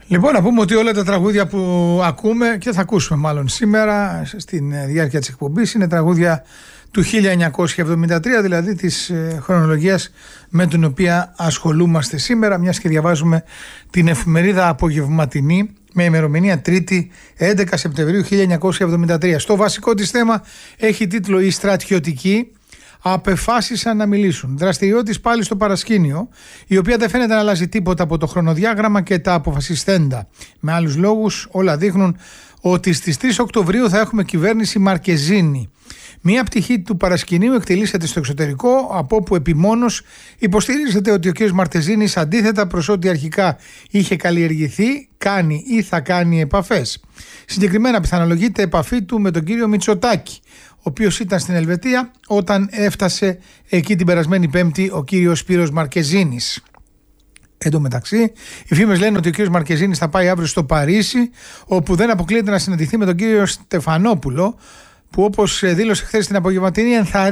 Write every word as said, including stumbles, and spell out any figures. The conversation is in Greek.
Λοιπόν, να πούμε ότι όλα τα τραγούδια που ακούμε και θα ακούσουμε μάλλον σήμερα στην διάρκεια της εκπομπής είναι τραγούδια του χίλια εννιακόσια εβδομήντα τρία, δηλαδή της χρονολογίας με την οποία ασχολούμαστε σήμερα, μιας και διαβάζουμε την εφημερίδα Απογευματινή με ημερομηνία Τρίτη έντεκα Σεπτεμβρίου χίλια εννιακόσια εβδομήντα τρία. Στο βασικό της θέμα έχει τίτλο «Οι στρατιωτικοί απεφάσισαν να μιλήσουν». Δραστηριότης πάλι στο παρασκήνιο, η οποία δεν φαίνεται να αλλάζει τίποτα από το χρονοδιάγραμμα και τα αποφασιστέντα. Με άλλους λόγους, όλα δείχνουν ότι στις τρεις Οκτωβρίου θα έχουμε κυβέρνηση Μαρκεζίνη. Μία πτυχή του παρασκηνίου εκτελήσεται στο εξωτερικό, από όπου επιμόνως υποστηρίζεται ότι ο κ. Μαρκεζίνης, αντίθετα προς ό,τι αρχικά είχε καλλιεργηθεί, κάνει ή θα κάνει επαφές. Συγκεκριμένα πιθανολογείται επαφή του με τον κύριο Μητσοτάκη, ο οποίος ήταν στην Ελβετία όταν έφτασε εκεί την περασμένη Πέμπτη ο κύριος Σπύρος Μαρκεζίνης. Εν τω μεταξύ, οι φήμες λένε ότι ο κύριος Μαρκεζίνης θα πάει αύριο στο Παρίσι, όπου δεν αποκλείεται να συναντηθεί με τον κύριο Στεφανόπουλο, που όπως δήλωσε χθες στην Απογευματινή ενθαρρύνει